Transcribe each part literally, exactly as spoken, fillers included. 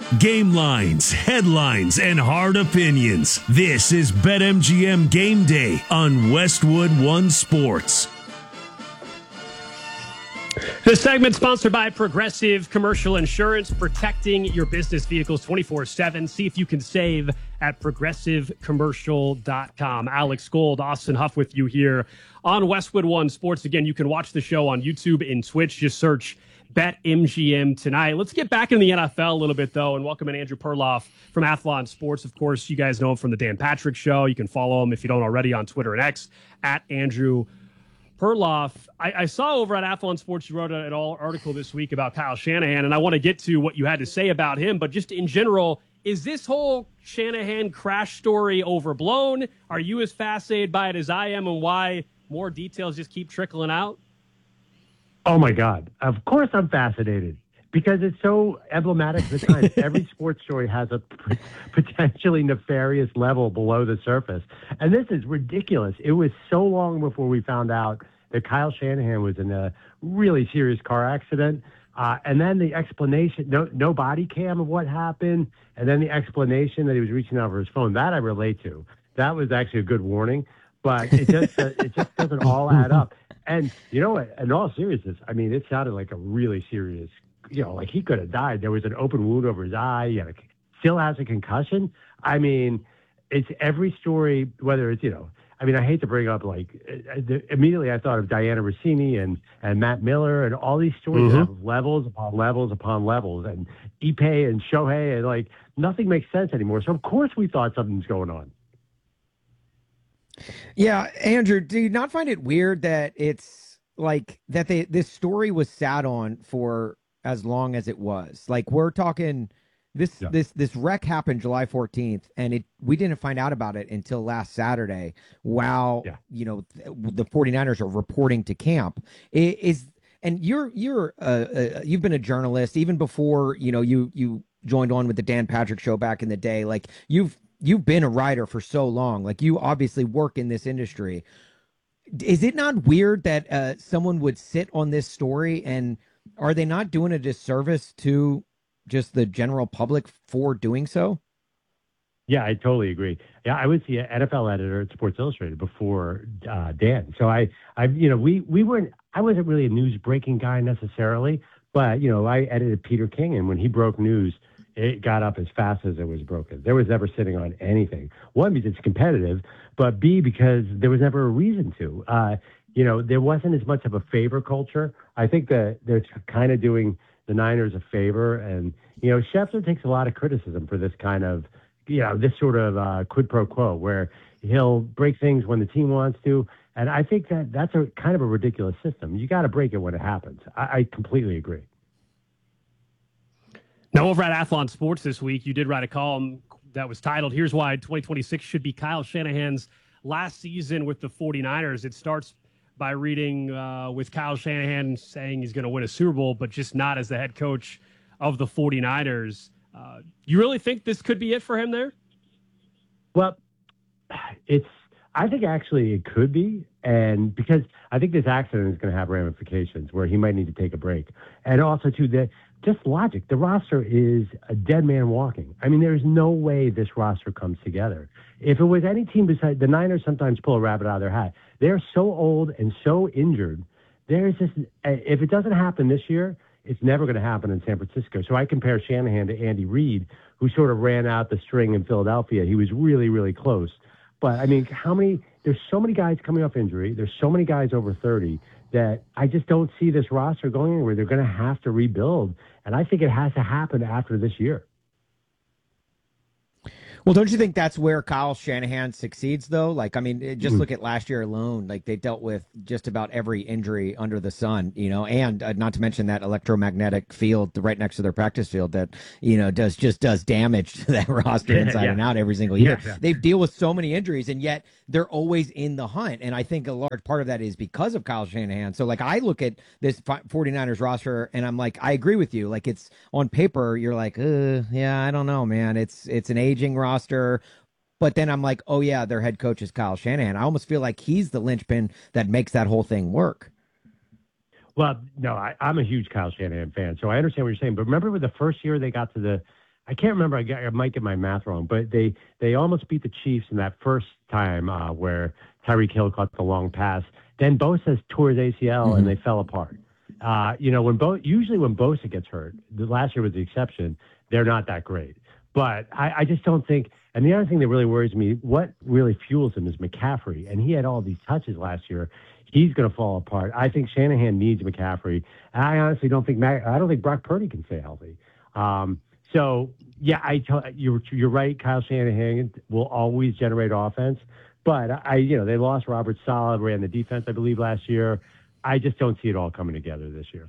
Game lines, headlines, and hard opinions. This is BetMGM Game Day on Westwood One Sports. This segment sponsored by Progressive Commercial Insurance, protecting your business vehicles twenty-four seven. See if you can save at progressive commercial dot com. Alex Gold, Austin Huff with you here on Westwood One Sports. Again, you can watch the show on YouTube and Twitch. Just search BetMGM tonight. Let's get back in the N F L a little bit, though, and welcome in Andrew Perloff from Athlon Sports. Of course, you guys know him from the Dan Patrick Show. You can follow him, if you don't already, on Twitter and X, at Andrew Perloff. I, I saw over at Athlon Sports, you wrote an article this week about Kyle Shanahan, and I want to get to what you had to say about him, but just in general, is this whole Shanahan crash story overblown? Are you as fascinated by it as I am, and why more details just keep trickling out? Oh, my God. Of course I'm fascinated because it's so emblematic of the time. Every sports story has a p- potentially nefarious level below the surface. And this is ridiculous. It was so long before we found out that Kyle Shanahan was in a really serious car accident. Uh, and then the explanation, no, no body cam of what happened. And then the explanation that he was reaching out for his phone. That I relate to. That was actually a good warning. But it just, uh, it just doesn't all add up. And, you know, in all seriousness, I mean, it sounded like a really serious, you know, like he could have died. There was an open wound over his eye. He had a, still has a concussion. I mean, it's every story, whether it's, you know, I mean, I hate to bring up, like, uh, the, immediately I thought of Diana Rossini and, and Matt Miller and all these stories Mm-hmm. that have levels upon levels upon levels. And Ipe and Shohei, and, like, nothing makes sense anymore. So, of course, we thought something's going on. Yeah, Andrew, do you not find it weird that it's like that they this story was sat on for as long as it was? Like we're talking this Yeah. this this wreck happened July fourteenth and it we didn't find out about it until last Saturday while Yeah. you know the 49ers are reporting to camp. It is and you're you're uh, uh, you've been a journalist even before, you know, you you joined on with the Dan Patrick Show back in the day. Like you've You've been a writer for so long. Like you obviously work in this industry. Is it not weird that uh, someone would sit on this story, and are they not doing a disservice to just the general public for doing so? Yeah, I totally agree. Yeah, I was the N F L editor at Sports Illustrated before uh, Dan. So I, I, you know, we we weren't. I wasn't really a news breaking guy necessarily, but you know, I edited Peter King, and when he broke news, it got up as fast as it was broken. There was never sitting on anything. One, because it's competitive, but B, because there was never a reason to. Uh, you know, there wasn't as much of a favor culture. I think that they're kind of doing the Niners a favor. And, you know, Schefter takes a lot of criticism for this kind of, you know, this sort of uh, quid pro quo where he'll break things when the team wants to. And I think that that's a kind of a ridiculous system. You got to break it when it happens. I, I completely agree. Now, over at Athlon Sports this week, you did write a column that was titled, "Here's Why twenty twenty-six Should Be Kyle Shanahan's Last Season with the 49ers." It starts by reading uh, with Kyle Shanahan saying he's going to win a Super Bowl, but just not as the head coach of the 49ers. Uh, you really think this could be it for him there? Well, it's, I think actually it could be. And because I think this accident is going to have ramifications where he might need to take a break. And also, too, the just logic. The roster is a dead man walking. I mean, there's no way this roster comes together. If it was any team besides the Niners, sometimes pull a rabbit out of their hat. They're so old and so injured. There's just, if it doesn't happen this year, it's never going to happen in San Francisco. So I compare Shanahan to Andy Reid, who sort of ran out the string in Philadelphia. He was really, really close. But I mean, how many, there's so many guys coming off injury. There's so many guys over thirty that I just don't see this roster going anywhere. They're going to have to rebuild. And I think it has to happen after this year. Well, don't you think that's where Kyle Shanahan succeeds, though? Like, I mean, just Mm. look at last year alone. Like, they dealt with just about every injury under the sun, you know, and uh, not to mention that electromagnetic field right next to their practice field that, you know, does just does damage to that roster inside Yeah. and out every single year. Yeah, yeah. They deal with so many injuries, and yet they're always in the hunt. And I think a large part of that is because of Kyle Shanahan. So, like, I look at this 49ers roster, and I'm like, I agree with you. Like, it's on paper, you're like, uh, yeah, I don't know, man. It's it's an aging roster. But then I'm like, oh, yeah, their head coach is Kyle Shanahan. I almost feel like he's the linchpin that makes that whole thing work. Well, no, I, I'm a huge Kyle Shanahan fan, so I understand what you're saying. But remember with the first year they got to the I can't remember. I, got, I might get my math wrong, but they they almost beat the Chiefs in that first time uh, where Tyreek Hill caught the long pass. Then Bosa tore his A C L mm-hmm. and they fell apart. Uh, you know, when Bo- usually when Bosa gets hurt, the last year was the exception. They're not that great. But I, I just don't think. And the other thing that really worries me, what really fuels him is McCaffrey, and he had all these touches last year. He's going to fall apart. I think Shanahan needs McCaffrey. I honestly don't think Mac, I don't think Brock Purdy can stay healthy. Um, so yeah, I tell, you're you're right. Kyle Shanahan will always generate offense, but I you know they lost Robert Saleh, ran the defense I believe last year. I just don't see it all coming together this year.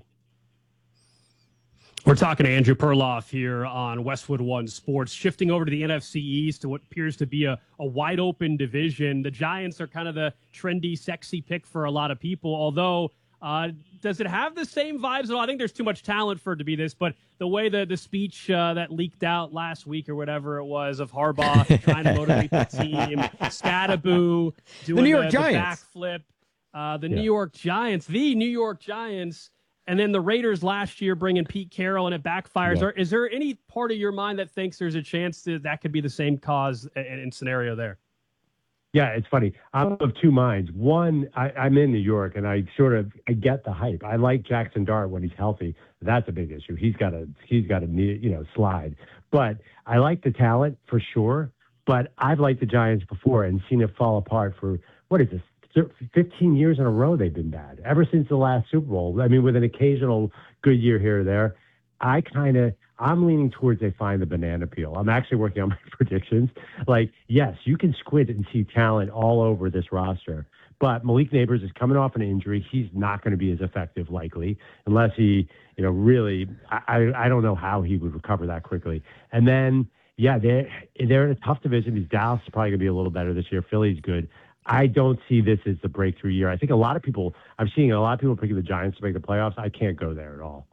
We're talking to Andrew Perloff here on Westwood One Sports. Shifting over to the N F C East, to what appears to be a, a wide open division. The Giants are kind of the trendy, sexy pick for a lot of people, although uh, does it have the same vibes at all? I think there's too much talent for it to be this, but the way the, the speech uh, that leaked out last week or whatever it was of Harbaugh trying to motivate the team, Scattaboo doing the New York the, Giants. the backflip, uh, the yeah. New York Giants, the New York Giants, and then the Raiders last year bringing Pete Carroll and it backfires. Yeah. Are, is there any part of your mind that thinks there's a chance that that could be the same cause and, and scenario there? Yeah, it's funny. I'm of two minds. One, I, I'm in New York, and I sort of I get the hype. I like Jackson Dart when he's healthy. That's a big issue. He's got to he's got to you know slide. But I like the talent for sure. But I've liked the Giants before and seen it fall apart for what is this? fifteen years in a row they've been bad. Ever since the last Super Bowl. I mean, with an occasional good year here or there. I kind of, I'm leaning towards they find the banana peel. I'm actually working on my predictions. Like, yes, you can squint and see talent all over this roster, but Malik Neighbors is coming off an injury. He's not going to be as effective, likely, unless he, you know, really, I, I don't know how he would recover that quickly. And then, yeah, they're, they're in a tough division because Dallas is probably going to be a little better this year. Philly's good. I don't see this as the breakthrough year. I think a lot of people, I'm seeing a lot of people picking the Giants to make the playoffs. I can't go there at all.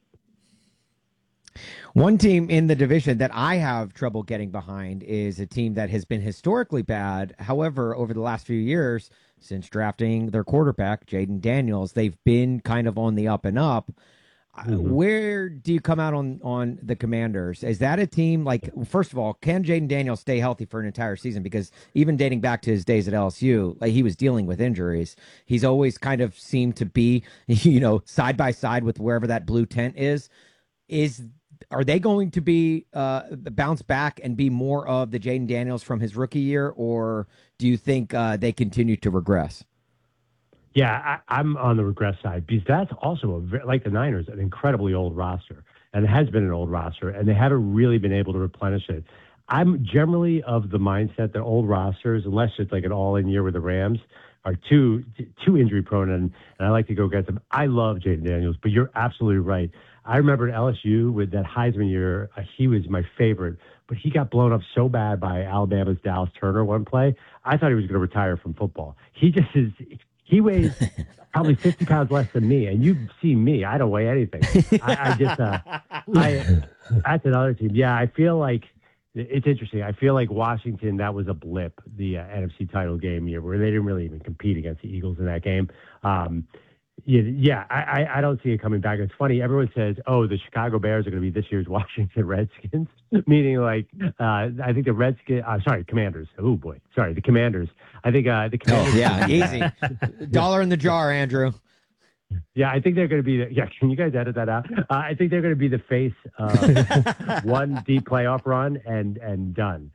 One team in the division that I have trouble getting behind is a team that has been historically bad. However, over the last few years, since drafting their quarterback, Jaden Daniels, they've been kind of on the up and up. Mm-hmm. Where do you come out on, on the Commanders? Is that a team like, first of all, can Jaden Daniels stay healthy for an entire season? Because even dating back to his days at L S U, like, he was dealing with injuries. He's always kind of seemed to be, you know, side by side with wherever that blue tent is. Is Are they going to be uh, bounce back and be more of the Jaden Daniels from his rookie year, or do you think uh, they continue to regress? Yeah, I, I'm on the regress side because that's also, a, like the Niners, an incredibly old roster, and it has been an old roster, and they haven't really been able to replenish it. I'm generally of the mindset that old rosters, unless it's like an all-in year with the Rams, are too too injury prone, and, and I like to go get them. I love Jaden Daniels, but you're absolutely right. I remember at L S U with that Heisman year, uh, he was my favorite, but he got blown up so bad by Alabama's Dallas Turner one play. I thought he was going to retire from football. He just is, he weighs probably fifty pounds less than me, and you've seen me. I don't weigh anything. I, I just, uh, I, that's another team. Yeah, I feel like it's interesting. I feel like Washington, that was a blip, the uh, N F C title game year, where they didn't really even compete against the Eagles in that game. Um, Yeah, yeah I, I don't see it coming back. It's funny. Everyone says, oh, the Chicago Bears are going to be this year's Washington Redskins, meaning like uh, I think the Redskins, uh, sorry, Commanders. Oh, boy. Sorry, the Commanders. I think uh, the Commanders. Oh, yeah, easy. Dollar in the jar, Andrew. Yeah, I think they're going to be the, yeah, can you guys edit that out? Uh, I think they're going to be the face of one deep playoff run and, and done.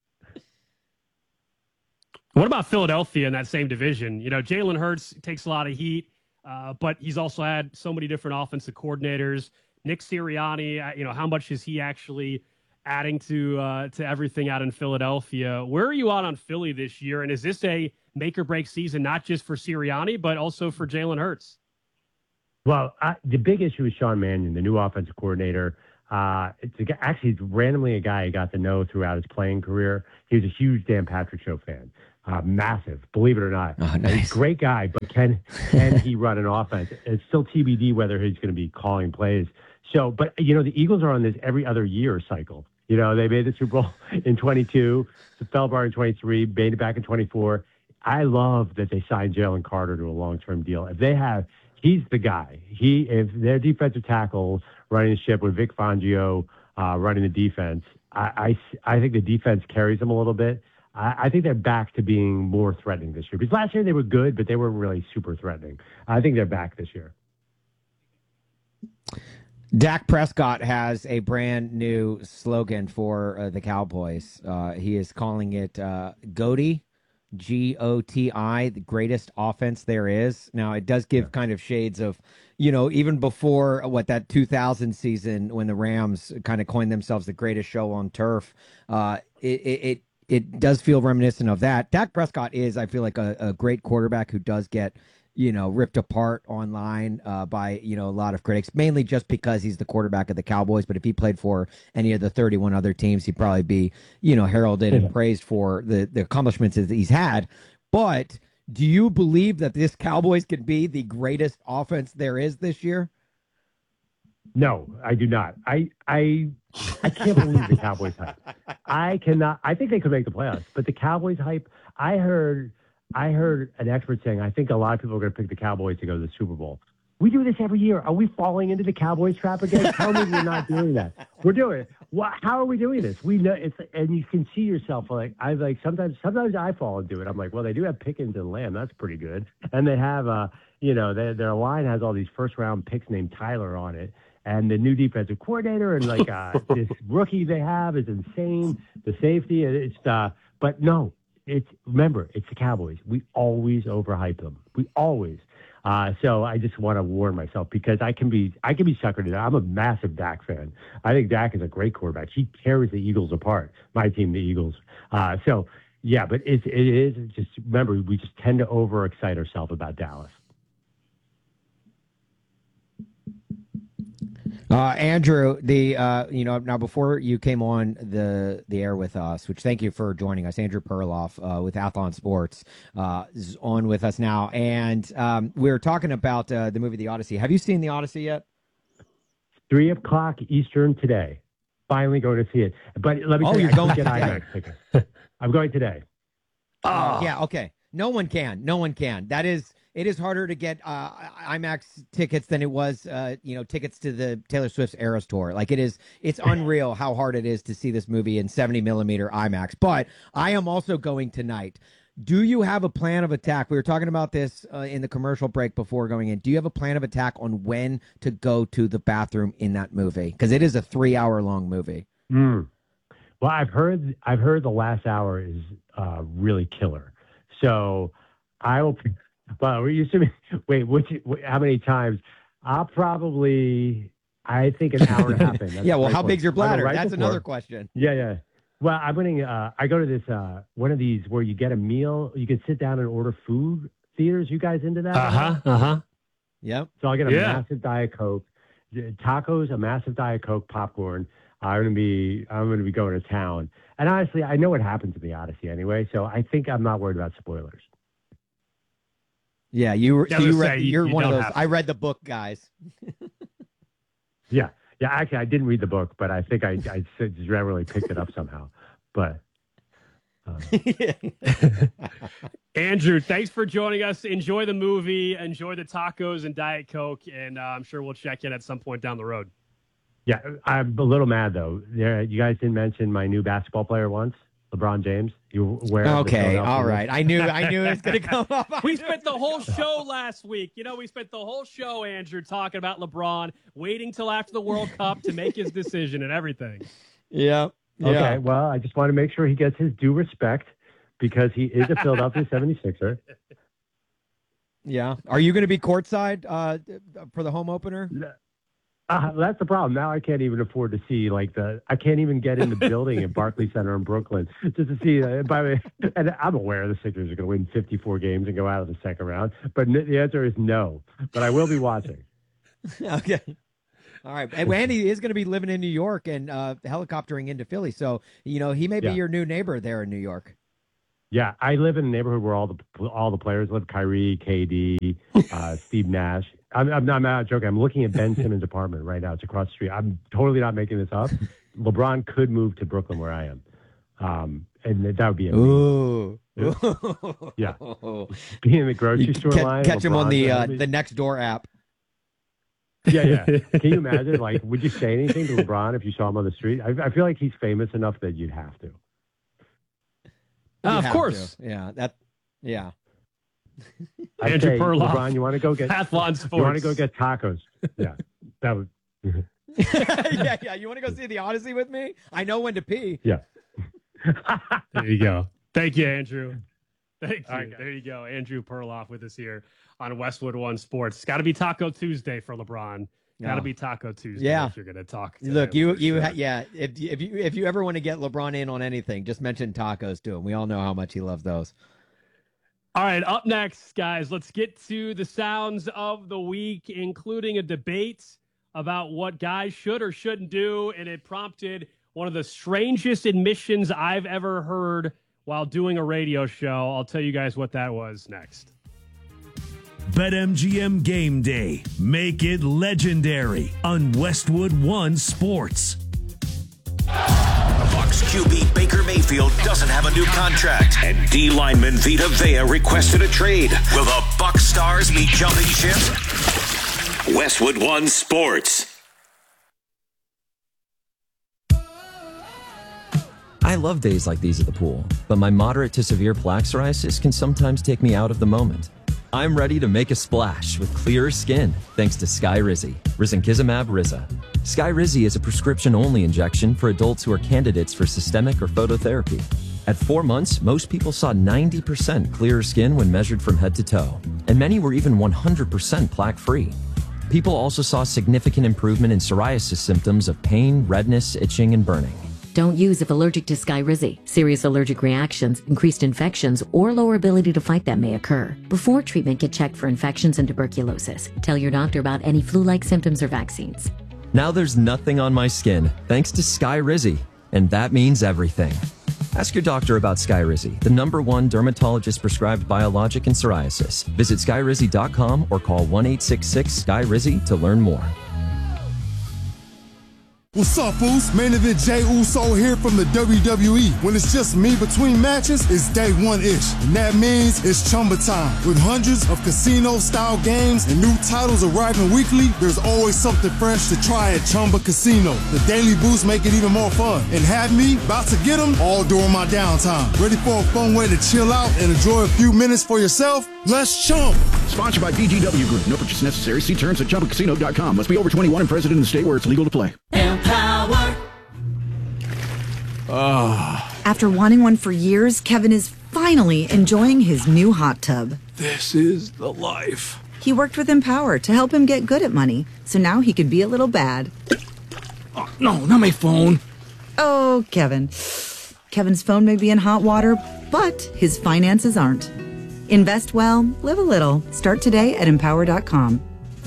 What about Philadelphia in that same division? You know, Jalen Hurts takes a lot of heat. Uh, but he's also had so many different offensive coordinators. Nick Sirianni, uh, you know, how much is he actually adding to uh, to everything out in Philadelphia? Where are you on on Philly this year? And is this a make or break season, not just for Sirianni, but also for Jalen Hurts? Well, I, the big issue is Sean Mannion, the new offensive coordinator. Uh, it's a, actually it's randomly a guy I got to know throughout his playing career. He was a huge Dan Patrick Show fan. Uh, massive, believe it or not. Oh, nice. He's a great guy, but can can he run an offense? It's still T B D whether he's going to be calling plays. So, but, you know, the Eagles are on this every other year cycle. You know, they made the Super Bowl in twenty-two, fell bar in twenty-three, made it back in twenty-four. I love that they signed Jalen Carter to a long-term deal. If they have, he's the guy. He, if their defensive tackle running the ship with Vic Fangio, uh, running the defense. I, I, I think the defense carries them a little bit. I, I think they're back to being more threatening this year. Because last year they were good, but they weren't really super threatening. I think they're back this year. Dak Prescott has a brand new slogan for uh, the Cowboys. Uh, he is calling it uh, GOATY, G O T I, the greatest offense there is. Now, it does give yeah. kind of shades of, you know, even before what that two thousand season when the Rams kind of coined themselves the greatest show on turf. Uh, it, it, it it does feel reminiscent of that. Dak Prescott is, I feel like, a, a great quarterback who does get, you know, ripped apart online uh, by, you know, a lot of critics, mainly just because he's the quarterback of the Cowboys. But if he played for any of the thirty-one other teams, he'd probably be, you know, heralded and praised for the, the accomplishments that he's had. But do you believe that this Cowboys can be the greatest offense there is this year? No, I do not. I I I can't believe the Cowboys hype. I cannot. I think they could make the playoffs, but the Cowboys hype, I heard I heard an expert saying, I think a lot of people are going to pick the Cowboys to go to the Super Bowl. We do this every year. Are we falling into the Cowboys trap again? Tell me we're not doing that. We're doing it. What, how are we doing this? We know it's, and you can see yourself like I like sometimes. Sometimes I fall into it. I'm like, well, they do have Pickens and Lamb. That's pretty good. And they have, uh, you know, they, their line has all these first round picks named Tyler on it. And the new defensive coordinator and like uh, this rookie they have is insane. The safety, it's uh, but no. It's remember, it's the Cowboys. We always overhype them. We always. Uh, so I just want to warn myself because I can be I can be suckered into. I'm a massive Dak fan. I think Dak is a great quarterback. He carries the Eagles apart. My team, the Eagles. Uh, so yeah, but it it is just remember we just tend to overexcite ourselves about Dallas. Uh, Andrew, the uh, you know now before you came on the the air with us, which thank you for joining us, Andrew Perloff uh, with Athlon Sports uh, is on with us now, and um, we were talking about uh, the movie The Odyssey. Have you seen The Odyssey yet? Three o'clock Eastern today. Finally going to see it, but let me. Oh, tell you, you're going I get today. IMAX tickets. I'm going today. Oh, yeah. Okay. No one can. No one can. That is. It is harder to get uh, IMAX tickets than it was, uh, you know, tickets to the Taylor Swift's Eras tour. Like it is, it's unreal how hard it is to see this movie in seventy millimeter IMAX. But I am also going tonight. Do you have a plan of attack? We were talking about this uh, in the commercial break before going in. Do you have a plan of attack on when to go to the bathroom in that movie? Because it is a three hour long movie. Mm. Well, I've heard, I've heard the last hour is uh, really killer. So I will. Well, we used to be, wait, which, how many times? I'll probably, I think an hour and a half in. yeah, well, how big's your bladder? Right That's before. Another question. Yeah, yeah. Well, I'm going to, uh, I go to this, uh, one of these where you get a meal, you can sit down and order food theaters. You guys into that? Uh-huh, uh-huh. Yep. So I'll get a yeah. massive Diet Coke, tacos, a massive Diet Coke, popcorn. I'm going to be, I'm going to be going to town. And honestly, I know what happens in the Odyssey anyway, so I think I'm not worried about spoilers. Yeah, you so you read, say, you're you one of those. have... I read the book, guys. yeah, yeah. Actually, I didn't read the book, but I think I I just really picked it up somehow. But uh... Andrew, thanks for joining us. Enjoy the movie, enjoy the tacos and Diet Coke, and uh, I'm sure we'll check in at some point down the road. Yeah, I'm a little mad though. Yeah, you guys didn't mention my new basketball player once. LeBron James, you aware? Okay, all right. I knew, I knew it was going to come up. We spent the whole show last week. You know, we spent the whole show, Andrew, talking about LeBron, waiting till after the World Cup to make his decision and everything. Yeah. yeah. Okay. Well, I just want to make sure he gets his due respect because he is a Philadelphia seventy-sixer. Yeah. Are you going to be courtside uh, for the home opener? Uh, that's the problem. Now I can't even afford to see like the. I can't even get in the building at Barclays Center in Brooklyn just to see. Uh, by the way, and I'm aware the Sixers are going to win fifty-four games and go out of the second round, but n- the answer is no. But I will be watching. Okay. All right. And Andy is going to be living in New York and uh, helicoptering into Philly, so you know he may be yeah. your new neighbor there in New York. Yeah, I live in a neighborhood where all the all the players live. Kyrie, K D, uh, Steve Nash. I'm, I'm, not, I'm not joking. I'm looking at Ben Simmons' apartment right now. It's across the street. I'm totally not making this up. LeBron could move to Brooklyn where I am. Um, and that would be amazing. Ooh. Yeah. Being in the grocery you store ca- line. Catch LeBron him on the uh, me. the Next Door app. Yeah, yeah. Can you imagine? Like, would you say anything to LeBron if you saw him on the street? I, I feel like he's famous enough that you'd have to. Uh, of course. To. Yeah, that. Yeah. Andrew say, Perloff, LeBron, you want to go get Athlon Sports. You want to go get tacos? Yeah, that would. yeah, yeah. You want to go see the Odyssey with me? I know when to pee. Yeah. There you go. Thank you, Andrew. Thank you. Right, there you go. Andrew Perloff with us here on Westwood One Sports. It's got to be Taco Tuesday for LeBron. Got to Oh. be Taco Tuesday Yeah. if you're going to talk. To Look, him, you for you sure. ha- yeah. If if you if you ever want to get LeBron in on anything, just mention tacos to him. We all know how much he loves those. All right, up next, guys, let's get to the sounds of the week, including a debate about what guys should or shouldn't do, and it prompted one of the strangest admissions I've ever heard while doing a radio show. I'll tell you guys what that was next. BetMGM Game Day. Make it legendary on Westwood One Sports. Bucs Q B Baker Mayfield doesn't have a new contract, and D lineman Vita Vea requested a trade. Will the Bucs stars be jumping ship? Westwood One Sports. I love days like these at the pool, but my moderate to severe plaque psoriasis can sometimes take me out of the moment. I'm ready to make a splash with clearer skin thanks to Skyrizi, risankizumab Riza. Skyrizi is a prescription-only injection for adults who are candidates for systemic or phototherapy. At four months, most people saw ninety percent clearer skin when measured from head to toe, and many were even one hundred percent plaque-free. People also saw significant improvement in psoriasis symptoms of pain, redness, itching, and burning. Don't use if allergic to Skyrizi. Serious allergic reactions, increased infections, or lower ability to fight them may occur. Before treatment, get checked for infections and tuberculosis. Tell your doctor about any flu-like symptoms or vaccines. Now there's nothing on my skin thanks to Skyrizi, and that means everything. Ask your doctor about Skyrizi, the number one dermatologist-prescribed biologic in psoriasis. Visit skyrizi dot com or call one eight six six Skyrizi to learn more. What's up, fools? Main event Jey Uso here from the W W E. When it's just me between matches, it's day one-ish. And that means it's Chumba time. With hundreds of casino-style games and new titles arriving weekly, there's always something fresh to try at Chumba Casino. The daily boosts make it even more fun. And have me about to get them all during my downtime. Ready for a fun way to chill out and enjoy a few minutes for yourself? Let's chump! Sponsored by B G W Group. No purchase necessary. See terms at chumba casino dot com. Must be over twenty-one and present in the state where it's legal to play. Empower. Oh. After wanting one for years, Kevin is finally enjoying his new hot tub. This is the life. He worked with Empower to help him get good at money, so now he can be a little bad. Oh, no, not my phone. Oh, Kevin. Kevin's phone may be in hot water, but his finances aren't. Invest well, live a little. Start today at empower dot com.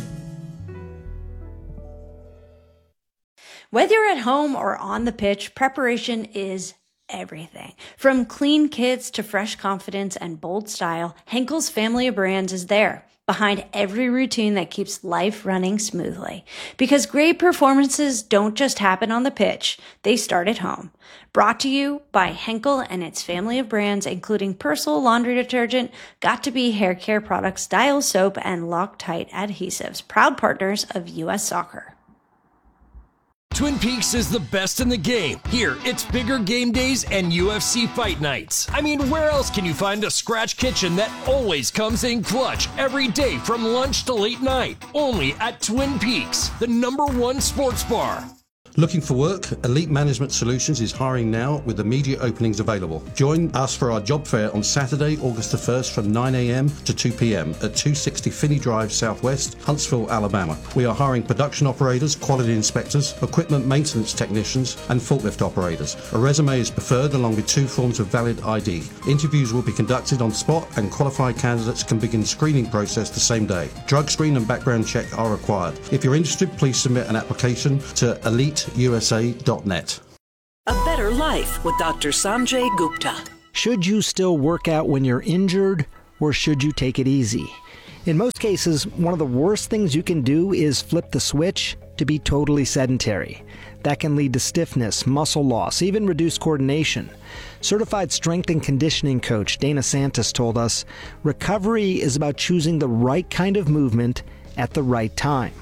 Whether you're at home or on the pitch, preparation is everything. From clean kits to fresh confidence and bold style, Henkel's family of brands is there, behind every routine that keeps life running smoothly. Because great performances don't just happen on the pitch, they start at home. Brought to you by Henkel and its family of brands, including Persil laundry detergent, Got2b hair care products, Dial soap, and Loctite adhesives, proud partners of U S Soccer. Twin Peaks is the best in the game. Here, it's bigger game days and U F C fight nights. I mean, where else can you find a scratch kitchen that always comes in clutch every day from lunch to late night? Only at Twin Peaks, the number one sports bar. Looking for work? Elite Management Solutions is hiring now with immediate openings available. Join us for our job fair on Saturday, August the first from nine a.m. to two p.m. at two sixty Finney Drive Southwest, Huntsville, Alabama. We are hiring production operators, quality inspectors, equipment maintenance technicians, and forklift operators. A resume is preferred along with two forms of valid I D. Interviews will be conducted on spot and qualified candidates can begin screening process the same day. Drug screen and background check are required. If you're interested, please submit an application to elite U S A dot net. A better life with Doctor Sanjay Gupta. Should you still work out when you're injured, or should you take it easy? In most cases, one of the worst things you can do is flip the switch to be totally sedentary. That can lead to stiffness, muscle loss, even reduced coordination. Certified strength and conditioning coach Dana Santos told us, recovery is about choosing the right kind of movement at the right time.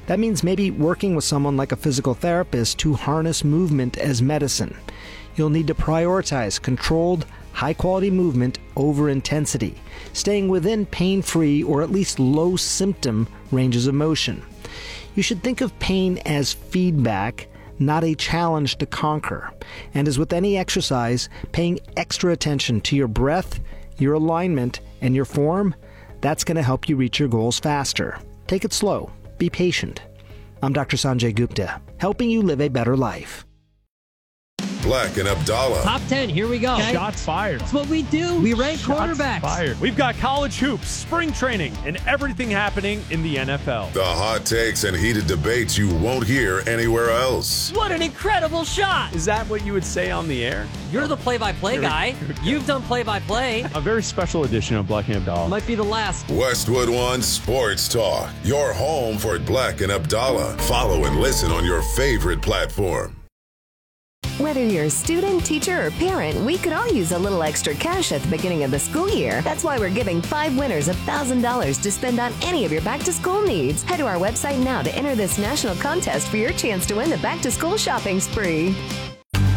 That means maybe working with someone like a physical therapist to harness movement as medicine. You'll need to prioritize controlled, high-quality movement over intensity, staying within pain-free or at least low-symptom ranges of motion. You should think of pain as feedback, not a challenge to conquer. And as with any exercise, paying extra attention to your breath, your alignment, and your form, that's going to help you reach your goals faster. Take it slow. Be patient. I'm Doctor Sanjay Gupta, helping you live a better life. Black and Abdallah. Top ten, here we go. Okay. Shots fired. That's what we do. We rank Shots quarterbacks. Fired. We've got college hoops, spring training, and everything happening in the N F L. The hot takes and heated debates you won't hear anywhere else. What an incredible shot. Is that what you would say on the air? You're the play-by-play guy. You've done play-by-play. A very special edition of Black and Abdallah. Might be the last. Westwood One Sports Talk. Your home for Black and Abdallah. Follow and listen on your favorite platform. Whether you're a student, teacher, or parent, we could all use a little extra cash at the beginning of the school year. That's why we're giving five winners one thousand dollars to spend on any of your back-to-school needs. Head to our website now to enter this national contest for your chance to win the back-to-school shopping spree.